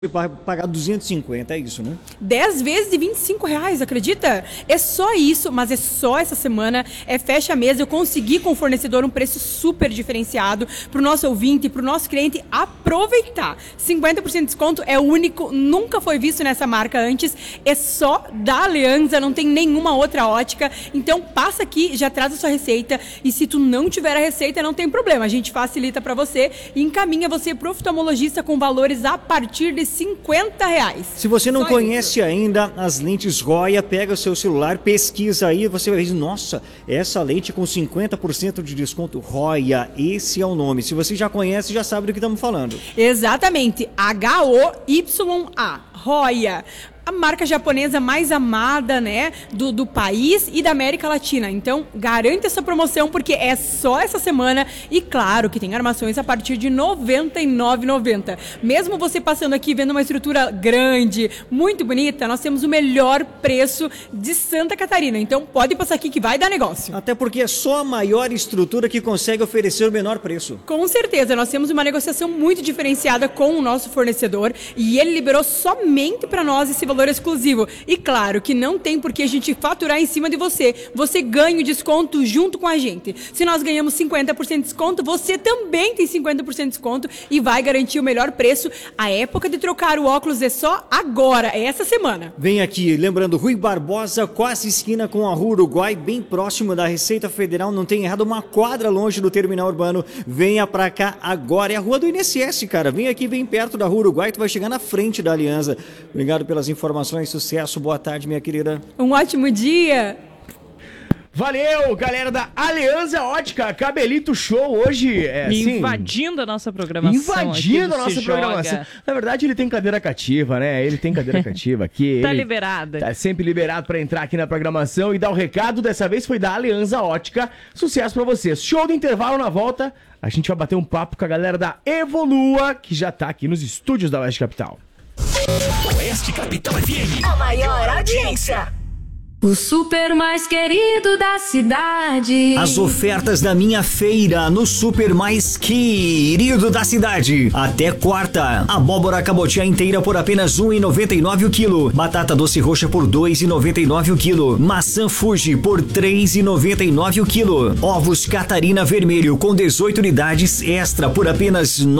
pagar 250, é isso, né? 10 vezes de R$ 25, acredita? É só isso, mas é só essa semana, fecha mês, eu consegui com o fornecedor um preço super diferenciado pro nosso ouvinte, pro nosso cliente aproveitar. 50% de desconto é único, nunca foi visto nessa marca antes, é só da Alianza, não tem nenhuma outra ótica, então passa aqui, já traz a sua receita, e se tu não tiver a receita, não tem problema, a gente facilita para você e encaminha você pro oftalmologista com valores a partir de R$ 50. Se você não Só conhece isso. ainda as lentes Roya, pega o seu celular, pesquisa aí, você vai ver, nossa, essa lente com 50% de desconto Roya, esse é o nome. Se você já conhece, já sabe do que estamos falando. Exatamente, Hoya, Roya. A marca japonesa mais amada, né, do país e da América Latina. Então, garante essa promoção porque é só essa semana e claro que tem armações a partir de R$ 99,90. Mesmo você passando aqui vendo uma estrutura grande, muito bonita, nós temos o melhor preço de Santa Catarina. Então, pode passar aqui que vai dar negócio. Até porque é só a maior estrutura que consegue oferecer o menor preço. Com certeza, nós temos uma negociação muito diferenciada com o nosso fornecedor e ele liberou somente para nós esse valor exclusivo. E claro que não tem por que a gente faturar em cima de você. Você ganha o desconto junto com a gente. Se nós ganhamos 50% de desconto, você também tem 50% de desconto e vai garantir o melhor preço. A época de trocar o óculos é só agora, é essa semana. Vem aqui, lembrando, Rui Barbosa, quase esquina com a Rua Uruguai, bem próximo da Receita Federal, não tem errado, uma quadra longe do terminal urbano. Venha pra cá agora, é a rua do INSS, cara. Vem aqui, bem perto da Rua Uruguai, tu vai chegar na frente da Alianza. Obrigado pelas informações, sucesso, boa tarde, minha querida. Um ótimo dia. Valeu, galera da Alianza Ótica, Cabelito Show hoje invadindo a nossa programação. Invadindo a nossa programação. Na verdade, ele tem cadeira cativa, né? Ele tem cadeira cativa aqui. Tá liberada. Tá sempre liberado pra entrar aqui na programação e dar o recado. Dessa vez foi da Alianza Ótica. Sucesso pra vocês. Show do intervalo, na volta. A gente vai bater um papo com a galera da Evolua, que já tá aqui nos estúdios da Oeste Capital. Oeste Capital FM. A maior audiência. O super mais querido da cidade. As ofertas da minha feira no super mais querido da cidade. Até quarta. Abóbora cabotiá inteira por apenas R$ 1,99 o quilo. Batata doce roxa por R$ 2,99 o quilo. Maçã Fuji por R$ 3,99 o quilo. Ovos Catarina vermelho com 18 unidades extra por apenas R$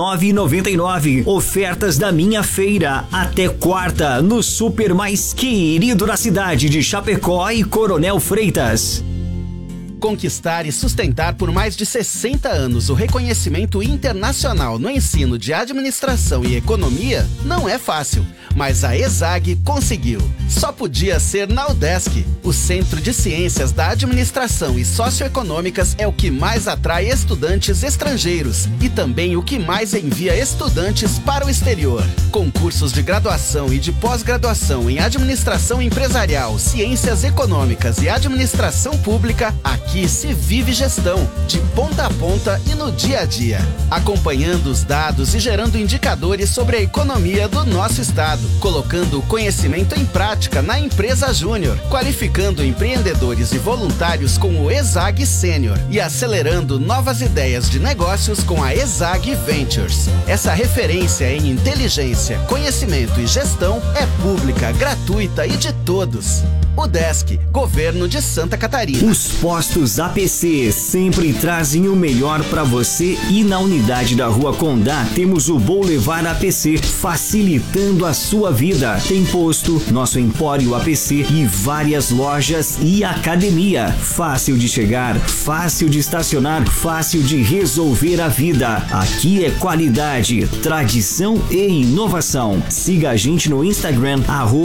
9,99. Ofertas da minha feira. Até quarta no super mais querido da cidade de Chapecó e Coronel Freitas. Conquistar e sustentar por mais de 60 anos o reconhecimento internacional no ensino de administração e economia não é fácil, mas a ESAG conseguiu. Só podia ser na UDESC. O Centro de Ciências da Administração e Socioeconômicas é o que mais atrai estudantes estrangeiros e também o que mais envia estudantes para o exterior. Com cursos de graduação e de pós-graduação em Administração Empresarial, Ciências Econômicas e Administração Pública, aqui se vive gestão, de ponta a ponta e no dia a dia, acompanhando os dados e gerando indicadores sobre a economia do nosso estado, colocando o conhecimento em prática na empresa Júnior, qualificando empreendedores e voluntários com o ESAG Sênior e acelerando novas ideias de negócios com a ESAG Ventures. Essa referência em inteligência, conhecimento e gestão é pública, gratuita e de todos. UDESC, Governo de Santa Catarina. Os postos APC sempre trazem o melhor para você e na unidade da Rua Condá temos o Boulevard APC, facilitando a sua vida. Tem posto, nosso Empório APC e várias lojas e academia. Fácil de chegar, fácil de estacionar, fácil de resolver a vida. Aqui é qualidade, tradição e inovação. Siga a gente no Instagram,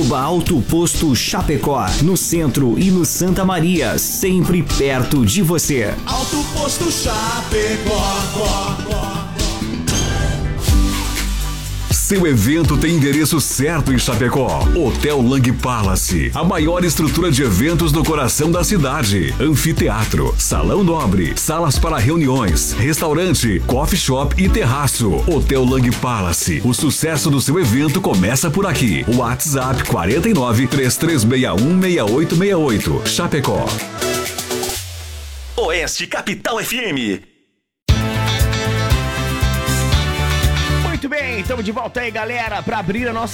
@AutoPostoChapecó. No centro e no Santa Maria, sempre perto de você. Alto Posto Chapecó. Seu evento tem endereço certo em Chapecó. Hotel Lang Palace, a maior estrutura de eventos no coração da cidade. Anfiteatro, salão nobre, salas para reuniões, restaurante, coffee shop e terraço. Hotel Lang Palace, o sucesso do seu evento começa por aqui. WhatsApp 49 3361 6868. Chapecó. Oeste Capital FM. Muito bem, estamos de volta aí, galera, para abrir a nossa